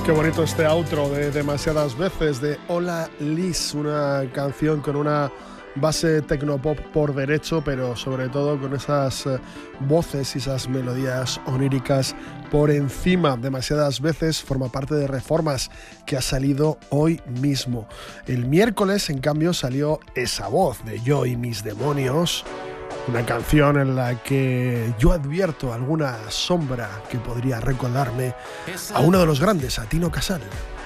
Qué bonito este outro de Demasiadas Veces de Hola Liz, una canción con una base tecnopop por derecho, pero sobre todo con esas voces y esas melodías oníricas por encima. Demasiadas Veces forma parte de Reformas, que ha salido hoy mismo. El miércoles, en cambio, salió Esa Voz de Yo y mis demonios, una canción en la que yo advierto alguna sombra que podría recordarme a uno de los grandes, a Tino Casal.